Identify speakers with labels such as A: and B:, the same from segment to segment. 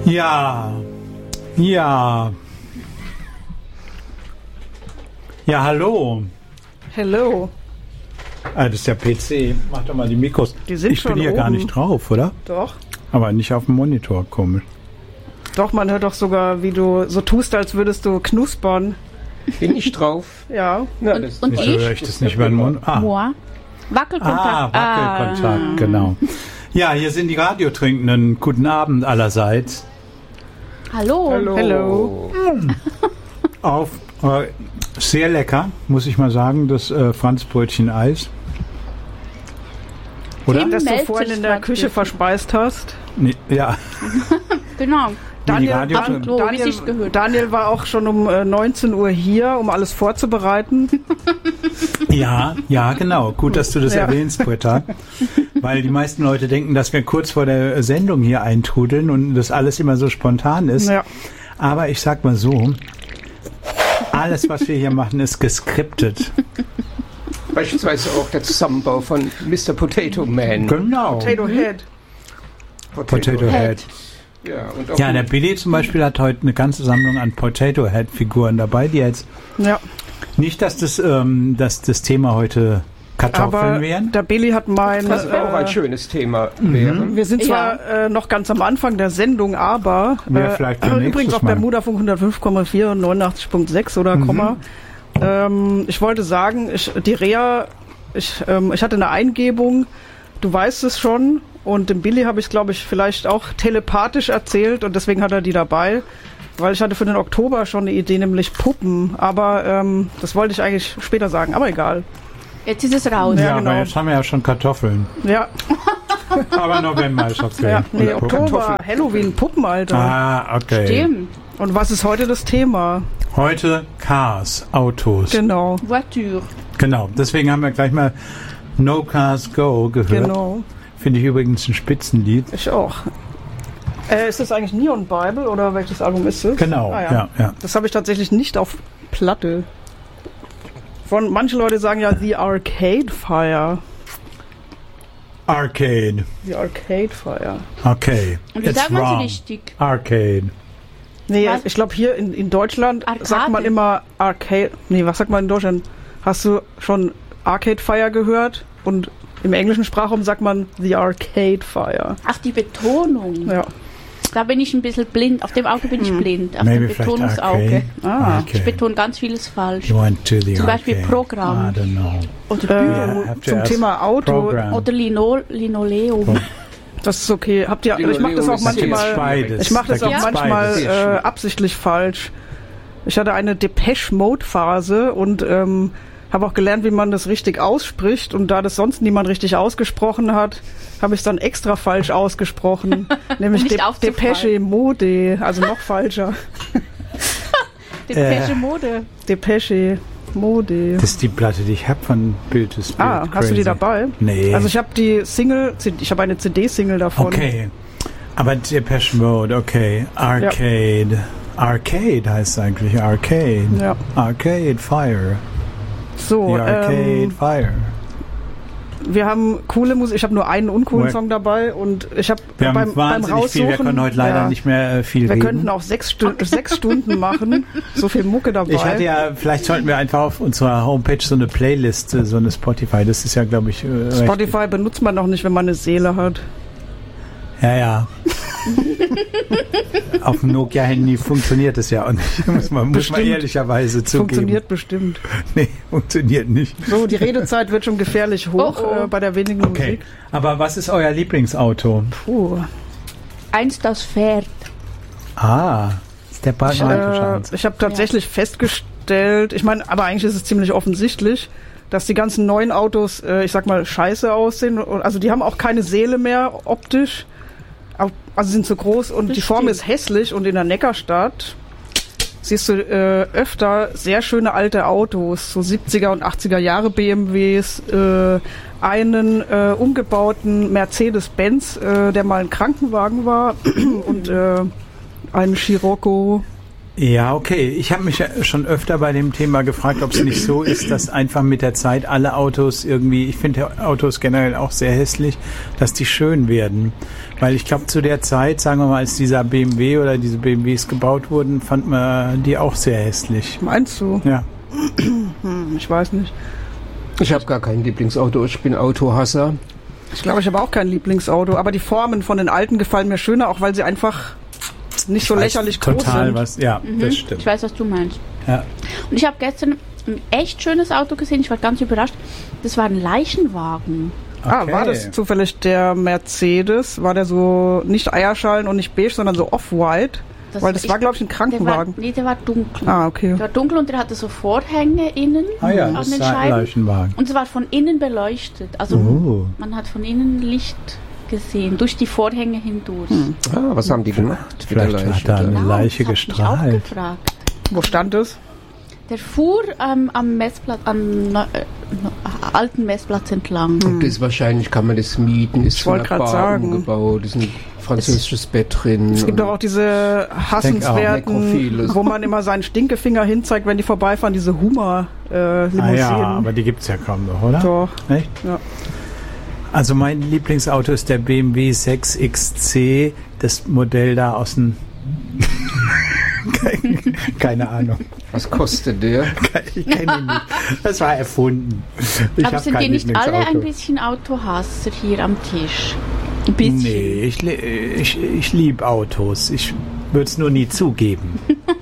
A: Ja, hallo.
B: Hello.
A: Das ist der PC. Mach doch mal die Mikros.
B: Die sind
A: ich bin hier
B: oben.
A: gar nicht drauf, oder?
B: Doch.
A: Aber nicht auf dem Monitor, komisch.
B: Doch, man hört doch sogar, wie du so tust, als würdest du knuspern.
C: Bin ich drauf?
B: Ja.
C: Ja,
D: Und
A: Wieso höre ich das nicht über den Mund?
D: Moi. Wackelkontakt.
A: Wackelkontakt, genau. Ja, hier sind die Radiotrinkenden. Guten Abend allerseits.
D: Hallo.
B: Hello.
A: Auf sehr lecker, muss ich mal sagen, das Franzbrötchen Eis. Oder?
D: Tim
B: Das du
D: meldet
B: vorhin
D: sich
B: in der
D: grad
B: Küche
D: bitte.
B: verspeist hast.
A: Nee, ja.
D: Genau.
A: Die
D: wie sich's gehört.
B: Daniel war auch schon um 19 Uhr hier, um alles vorzubereiten.
A: Ja, genau. Gut, dass du das erwähnst, Britta. Weil die meisten Leute denken, dass wir kurz vor der Sendung hier eintrudeln und das alles immer so spontan ist.
B: Ja.
A: Aber ich sag mal so, alles, was wir hier machen, ist geskriptet.
C: Beispielsweise auch der Zusammenbau von Mr. Potato Man.
A: Genau.
B: Potato Head.
A: Potato Head.
C: Ja, und auch
A: Ja, der Billy zum Beispiel hat heute eine ganze Sammlung an Potato Head Figuren dabei, die jetzt
B: Ja.
A: nicht, dass das Thema heute Kartoffeln
B: Aber
A: wären.
B: der Billy hat mein...
C: was auch ein schönes Thema wäre.
B: wir sind zwar noch ganz am Anfang der Sendung, aber
A: Wäre vielleicht für
B: übrigens
A: nächstes
B: auf
A: Mal.
B: Bermudafunk 105,4 und 89,6 oder Komma. Ich wollte sagen, ich hatte eine Eingebung, du weißt es schon, und dem Billy habe ich, glaube ich, vielleicht auch telepathisch erzählt und deswegen hat er die dabei, weil ich hatte für den Oktober schon eine Idee, nämlich Puppen, aber das wollte ich eigentlich später sagen, aber egal.
D: Jetzt ist es raus.
A: Ja,
B: genau.
A: aber jetzt haben wir ja schon Kartoffeln.
B: Ja,
A: Aber November ist okay.
B: ja nee,
A: Oder Puppen.
B: Oktober, Halloween, Puppen, Alter.
A: Ah, okay.
D: Stimmt.
B: Und was ist heute das Thema?
A: Heute Cars, Autos.
B: Genau,
D: Voiture.
A: Genau, deswegen haben wir gleich mal No Cars Go gehört.
B: genau.
A: Finde ich übrigens ein Spitzenlied.
B: Ich auch. Ist das eigentlich Neon Bible oder welches Album ist es?
A: Genau,
B: Ah,
A: ja.
B: Das habe ich tatsächlich nicht auf Platte. Manche Leute sagen ja The Arcade Fire.
A: Arcade.
B: The Arcade Fire.
A: Okay.
D: Und wie
A: It's
D: sagt man
A: wrong.
D: so richtig?
A: Arcade.
B: Nee,
D: Was?
B: ich glaube hier in Deutschland
D: Arcade.
B: sagt man immer Arcade. Nee, was sagt man in Deutschland? Hast du schon Arcade Fire gehört? Und im englischen Sprachraum sagt man The Arcade Fire.
D: Ach, die Betonung.
B: Ja.
D: Da bin ich ein bisschen blind. Auf dem Auge bin ich blind. Auf
A: Maybe
D: dem
A: vielleicht
D: Betonungsauge.
A: Arcade.
D: Ich betone ganz vieles falsch.
A: You went to the
D: Zum Beispiel
A: arcade.
D: Programm.
A: I don't know.
D: Oder Büro.
A: Have to
B: Zum
A: ask
B: Thema Auto.
A: Program.
D: Oder Linoleum.
B: Das ist okay. Ich mache das auch
C: Linoleum ist jetzt
B: manchmal.
A: beides.
B: Ich mache das
A: Da
B: auch
A: gibt's
B: manchmal
A: beides.
C: Sehr schön.
B: absichtlich falsch. Ich hatte eine Depeche-Mode-Phase und habe auch gelernt, wie man das richtig ausspricht. Und da das sonst niemand richtig ausgesprochen hat, habe ich es dann extra falsch ausgesprochen. Nämlich
D: nicht aufzufallen.
B: Depeche-Mode, also noch falscher.
D: Depeche Mode.
B: Depeche-Mode.
A: Das ist die Platte, die ich habe von Bild to Spirit.
B: Ah, hast du die
A: Crazy.
B: dabei?
A: Nee.
B: Also ich habe die Single, ich habe eine CD-Single davon.
A: Okay. Aber Depeche Mode, okay. Arcade. Arcade heißt eigentlich Arcade.
B: Ja.
A: Arcade Fire.
B: So,
A: The Arcade Fire.
B: wir haben coole Musik. Ich habe nur einen uncoolen
A: Well,
B: Song dabei und ich habe
A: Wir haben
B: beim
A: wahnsinnig
B: Raussuchen.
A: viel. Wir können heute leider nicht mehr viel
B: Wir
A: reden.
B: könnten auch 6 Stunden machen. So viel Mucke dabei.
A: Ich hatte ja, vielleicht sollten wir einfach auf unserer Homepage so eine Playlist, so eine Spotify. Das ist ja, glaube ich, recht.
B: Spotify benutzt man noch nicht, wenn man eine Seele hat.
A: Ja. Auf dem Nokia-Handy funktioniert es ja auch nicht. Muss man
B: Bestimmt.
A: ehrlicherweise zugeben.
B: Funktioniert bestimmt.
A: Nee, funktioniert nicht.
B: So, die Redezeit wird schon gefährlich hoch
D: Oh, oh.
B: bei der wenigen
A: Okay.
B: Musik.
A: Aber was ist euer Lieblingsauto?
B: Puh.
D: Eins, das fährt.
A: Ah, ist der Partner
B: Ich habe tatsächlich festgestellt, ich meine, aber eigentlich ist es ziemlich offensichtlich, dass die ganzen neuen Autos, ich sag mal, scheiße aussehen. Also die haben auch keine Seele mehr optisch. Also sind zu groß und
D: Das
B: die Form
D: stimmt.
B: ist hässlich. Und in der Neckarstadt siehst du öfter sehr schöne alte Autos, so 70er und 80er Jahre BMWs, einen umgebauten Mercedes-Benz, der mal ein Krankenwagen war und einen Scirocco
A: Ja, okay. Ich habe mich ja schon öfter bei dem Thema gefragt, ob es nicht so ist, dass einfach mit der Zeit alle Autos irgendwie, ich finde Autos generell auch sehr hässlich, dass die schön werden. Weil ich glaube, zu der Zeit, sagen wir mal, als dieser BMW oder diese BMWs gebaut wurden, fand man die auch sehr hässlich.
B: Meinst du?
A: Ja.
B: Ich weiß nicht.
C: Ich habe gar kein Lieblingsauto, ich bin Autohasser.
B: Ich glaube, ich habe auch kein Lieblingsauto, aber die Formen von den alten gefallen mir schöner, auch weil sie einfach nicht so lächerlich groß
A: Total
B: sind.
A: was, ja, das stimmt.
D: Ich weiß, was du meinst.
A: Ja.
D: Und ich habe gestern ein echt schönes Auto gesehen. Ich war ganz überrascht. Das war ein Leichenwagen.
B: Ah, war das zufällig der Mercedes? War der so nicht Eierschalen und nicht beige, sondern so off-white? Weil das war, glaube ich, ein Krankenwagen.
D: Der war dunkel.
B: Ah, okay.
D: Der war dunkel und der hatte so Vorhänge innen
A: Ah ja,
D: an
A: das
D: den
A: ist ein
D: Scheiben.
A: Leichenwagen.
D: Und es war von innen beleuchtet. Also man hat von innen Licht gesehen, durch die Vorhänge hindurch.
C: Ah, was haben die gemacht?
A: Vielleicht hat da eine Leiche
D: das hab ich mich auch
A: gestrahlt.
D: gefragt.
B: Wo stand es?
D: Der fuhr am Messplatz, alten Messplatz entlang.
C: Und das wahrscheinlich kann man das mieten, ist
B: Ich wollte gerade sagen.
C: umgebaut, ist ein französisches Bett drin.
B: Es gibt doch auch diese hassenswerten,
C: Nekrophiles.
B: wo man immer seinen Stinkefinger hinzeigt, wenn die vorbeifahren, diese Hummer-Limousinen.
A: Ah ja, aber die gibt's ja kaum noch, oder?
B: Doch.
A: Echt?
B: Ja.
A: Also mein Lieblingsauto ist der BMW 6XC, das Modell da aus dem... Keine Ahnung.
C: Was kostet der?
A: Ich kenne ihn nicht. Das war erfunden.
D: Aber sind wir nicht alle ein bisschen Autohasser hier am Tisch? Ein bisschen.
A: Nee, ich liebe Autos. Ich würde es nur nie zugeben.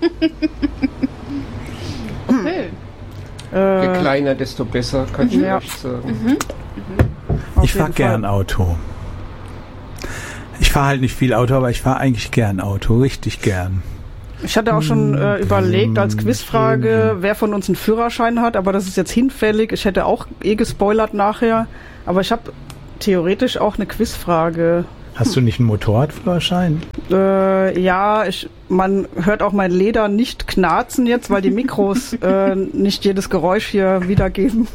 D: Okay.
C: Je kleiner, desto besser, kann ich
B: Ja.
C: echt sagen.
A: Ich fahre gern Auto. Ich fahre halt nicht viel Auto, aber ich fahre eigentlich gern Auto. Richtig gern.
B: Ich hatte auch schon überlegt als Quizfrage, wer von uns einen Führerschein hat, aber das ist jetzt hinfällig. Ich hätte auch gespoilert nachher, aber ich habe theoretisch auch eine Quizfrage.
A: Hast du nicht einen Motorradführerschein?
B: Ja, man hört auch mein Leder nicht knarzen jetzt, weil die Mikros nicht jedes Geräusch hier wiedergeben.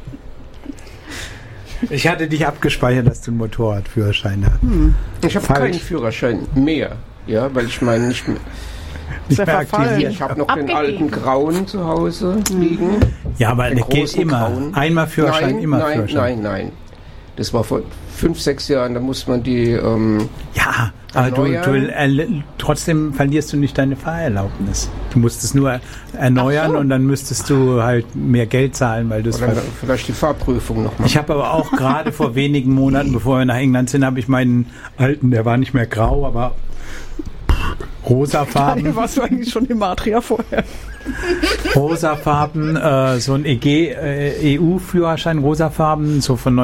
A: Ich hatte dich abgespeichert, dass du einen Motorradführerschein hast.
C: Ich habe keinen Führerschein mehr, ja, weil ich meine nicht mehr.
B: Ist ja
A: mehr aktiv.
B: verfallen.
C: Ich habe noch den
D: Abgegeben.
C: alten grauen zu Hause liegen.
A: Ja, aber
C: Den
A: der geht
C: großen
A: immer.
C: grauen.
A: Einmal Führerschein, immer Führerschein.
C: Nein. Das war vor 5, 6 Jahren, da muss man die...
A: Ja, aber trotzdem verlierst du nicht deine Fahrerlaubnis. Du musst es nur erneuern und dann müsstest du halt mehr Geld zahlen, weil du es...
C: oder vielleicht die Fahrprüfung noch machen.
A: Ich habe aber auch gerade vor wenigen Monaten, bevor wir nach England sind, habe ich meinen alten, der war nicht mehr grau, aber rosafarben.
B: Warst du eigentlich schon im Adria vorher?
A: Rosafarben, so ein EU-Führerschein, rosafarben, so von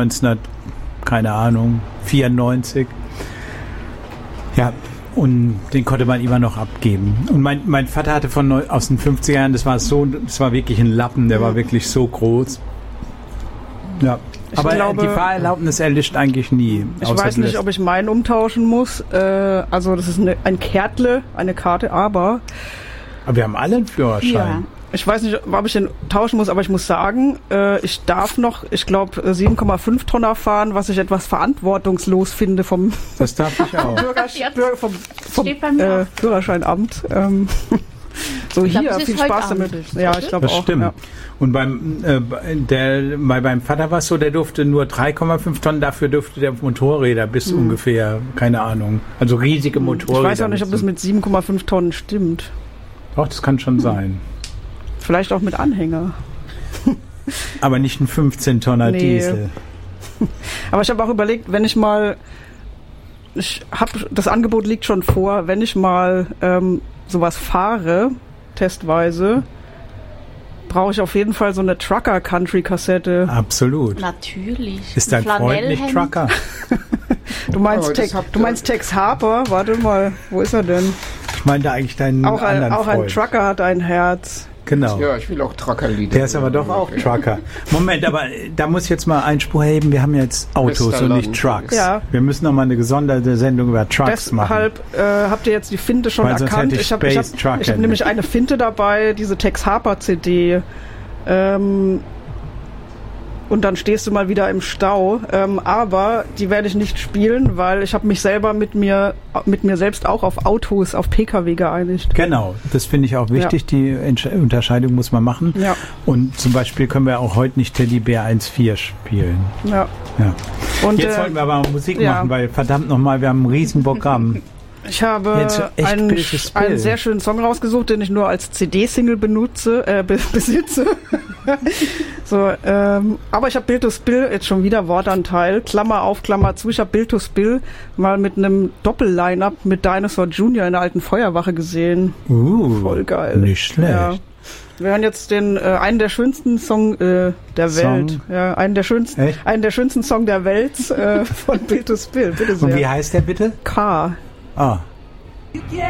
A: 94. Ja, und den konnte man immer noch abgeben. Und mein Vater hatte aus den 50er Jahren, das war wirklich ein Lappen, der war wirklich so groß. Ja. Aber
B: glaube,
A: die Fahrerlaubnis erlischt eigentlich nie.
B: Ich weiß nicht, ob ich meinen umtauschen muss. Also das ist ein Kärtle, eine Karte, aber
A: wir haben alle einen Führerschein.
D: Ja.
B: ich weiß nicht, ob ich den tauschen muss, aber ich muss sagen, ich darf noch, ich glaube, 7,5 Tonner fahren, was ich etwas verantwortungslos finde vom
A: Das darf ich auch.
B: vom
D: Steht bei mir auch.
B: Führerscheinamt. So
D: Ich glaub,
B: hier,
D: es ist
B: viel
D: heute
B: Spaß
D: Abend,
B: damit. Ja, ich glaube
A: Das
B: auch.
A: stimmt.
B: Ja.
A: Und beim Vater war es so, der durfte nur 3,5 Tonnen, dafür durfte der Motorräder bis ungefähr, keine Ahnung, also riesige Motorräder.
B: Ich weiß auch nicht, ob das mit 7,5 Tonnen stimmt.
A: Doch, das kann schon sein.
B: Vielleicht auch mit Anhänger.
A: Aber nicht ein 15-Tonner
B: Nee.
A: Diesel.
B: Aber ich habe auch überlegt, das Angebot liegt schon vor, wenn ich mal sowas fahre, testweise, brauche ich auf jeden Fall so eine Trucker-Country-Kassette.
A: Absolut.
D: Natürlich.
A: Ist dein Freund nicht Trucker?
B: Du meinst,
C: Aber das habt
B: du meinst Tex Harper? Warte mal, wo ist er denn?
A: Ich meinte eigentlich deinen
B: Auch
A: anderen
B: ein
A: Freund.
B: Trucker hat ein Herz.
A: Genau.
C: Ja, ich will auch Truckerlieder.
A: Der ist aber doch auch Trucker. Moment, aber da muss ich jetzt mal Einspruch erheben. Wir haben jetzt Autos und
C: Westerland.
A: nicht Trucks.
B: Ja.
A: Wir müssen noch mal eine gesonderte Sendung über Trucks machen.
B: Deshalb habt ihr jetzt die Finte schon
A: Weil sonst
B: erkannt.
A: hätte ich
B: Ich habe
A: Space Trucker
B: nämlich eine Finte dabei, diese Tex Harper CD. und dann stehst du mal wieder im Stau. Aber die werde ich nicht spielen, weil ich habe mich selber mit mir selbst auch auf Autos, auf PKW geeinigt.
A: Genau, das finde ich auch wichtig. Die Unterscheidung muss man machen.
B: Ja.
A: Und zum Beispiel können wir auch heute nicht Teddybär 1.4 spielen.
B: Ja.
A: Und jetzt wollten wir aber Musik machen, weil verdammt nochmal, wir haben ein Riesen-Programm.
B: Ich habe einen sehr schönen Song rausgesucht, den ich nur als CD-Single besitze. So, aber ich habe Bill to Spill, jetzt schon wieder Wortanteil, Klammer auf, Klammer zu. Ich habe Bill to Spill mal mit einem Doppel-Line-Up mit Dinosaur Jr. in der alten Feuerwache gesehen. Voll geil.
A: Nicht schlecht. Ja.
B: Wir hören jetzt einen der schönsten Song der Welt. Ja, einen der schönsten Song der Welt von Bill to Spill. Bitte sehr.
A: Und wie heißt der bitte?
B: K.
A: Ah.
E: You get